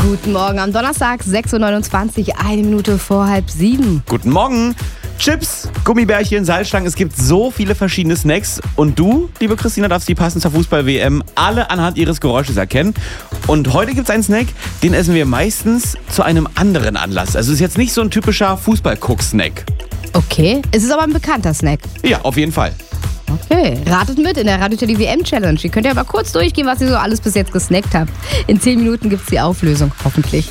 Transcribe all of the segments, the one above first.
Guten Morgen am Donnerstag, 6.29 Uhr, 1 Minute vor 6:30. Guten Morgen. Chips, Gummibärchen, Salzstangen, es gibt so viele verschiedene Snacks. Und du, liebe Christina, darfst die passend zur Fußball-WM alle anhand ihres Geräusches erkennen. Und heute gibt es einen Snack, den essen wir meistens zu einem anderen Anlass. Also es ist jetzt nicht so ein typischer Fußball-Cook-Snack. Okay, es ist aber ein bekannter Snack. Ja, auf jeden Fall. Okay, ratet mit in der Radio Teddy WM-Challenge. Ihr könnt ja mal kurz durchgehen, was ihr so alles bis jetzt gesnackt habt. In 10 Minuten gibt es die Auflösung, hoffentlich.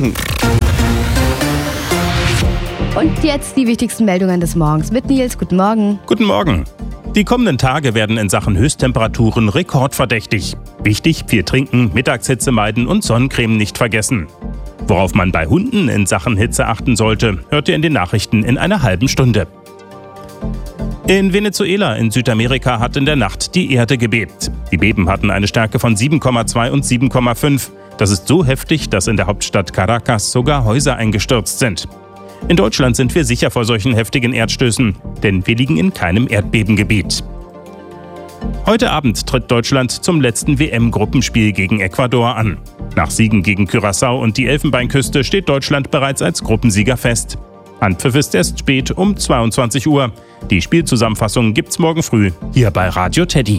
Und jetzt die wichtigsten Meldungen des Morgens mit Nils. Guten Morgen. Guten Morgen. Die kommenden Tage werden in Sachen Höchsttemperaturen rekordverdächtig. Wichtig, viel trinken, Mittagshitze meiden und Sonnencreme nicht vergessen. Worauf man bei Hunden in Sachen Hitze achten sollte, hört ihr in den Nachrichten in einer halben Stunde. In Venezuela in Südamerika hat in der Nacht die Erde gebebt. Die Beben hatten eine Stärke von 7,2 und 7,5. Das ist so heftig, dass in der Hauptstadt Caracas sogar Häuser eingestürzt sind. In Deutschland sind wir sicher vor solchen heftigen Erdstößen, denn wir liegen in keinem Erdbebengebiet. Heute Abend tritt Deutschland zum letzten WM-Gruppenspiel gegen Ecuador an. Nach Siegen gegen Curaçao und die Elfenbeinküste steht Deutschland bereits als Gruppensieger fest. Anpfiff ist erst spät um 22 Uhr. Die Spielzusammenfassung gibt's morgen früh hier bei Radio Teddy.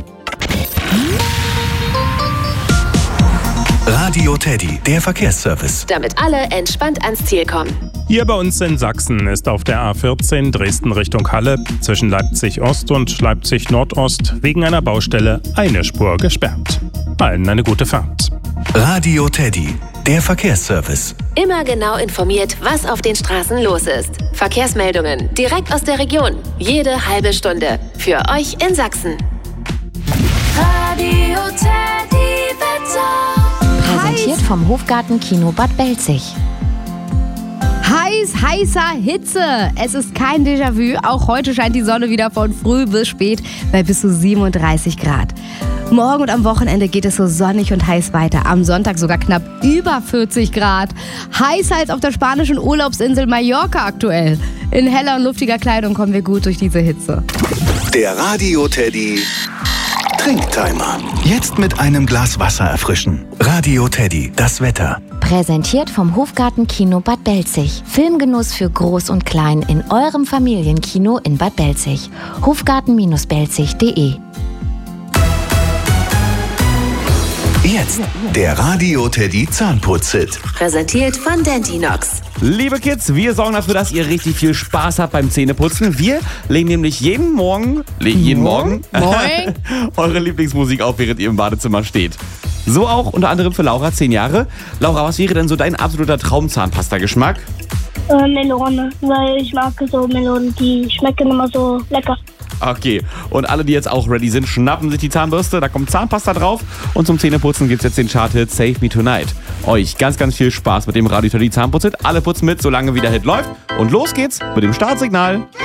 Radio Teddy, der Verkehrsservice. Damit alle entspannt ans Ziel kommen. Hier bei uns in Sachsen ist auf der A14 Dresden Richtung Halle zwischen Leipzig Ost und Leipzig Nordost wegen einer Baustelle eine Spur gesperrt. Allen eine gute Fahrt. Radio Teddy, der Verkehrsservice. Immer genau informiert, was auf den Straßen los ist. Verkehrsmeldungen direkt aus der Region. Jede halbe Stunde. Für euch in Sachsen. Radio Teddy Wetter. Präsentiert vom Hofgarten Kino Bad Belzig. Heißer Hitze. Es ist kein Déjà-vu. Auch heute scheint die Sonne wieder von früh bis spät bei bis zu 37 Grad. Morgen und am Wochenende geht es so sonnig und heiß weiter. Am Sonntag sogar knapp über 40 Grad. Heißer als auf der spanischen Urlaubsinsel Mallorca aktuell. In heller und luftiger Kleidung kommen wir gut durch diese Hitze. Der Radio Teddy Trinktimer. Jetzt mit einem Glas Wasser erfrischen. Radio Teddy, das Wetter. Präsentiert vom Hofgarten Kino Bad Belzig. Filmgenuss für Groß und Klein in eurem Familienkino in Bad Belzig. Hofgarten-belzig.de. Jetzt der Radio Teddy Zahnputz-Hit. Präsentiert von Dentinox. Liebe Kids, wir sorgen dafür, dass ihr richtig viel Spaß habt beim Zähneputzen. Wir legen nämlich jeden Morgen eure Lieblingsmusik auf, während ihr im Badezimmer steht. So auch unter anderem für Laura, 10 Jahre. Laura, was wäre denn so dein absoluter Traumzahnpasta-Geschmack? Melone, weil ich mag so Melonen, die schmecken immer so lecker. Okay, und alle, die jetzt auch ready sind, schnappen sich die Zahnbürste, da kommt Zahnpasta drauf und zum Zähneputzen gibt's jetzt den Chart-Hit Save Me Tonight. Euch ganz, ganz viel Spaß mit dem Radio Teddy Zahnputzhit. Alle putzen mit, solange wie der Hit läuft. Und los geht's mit dem Startsignal.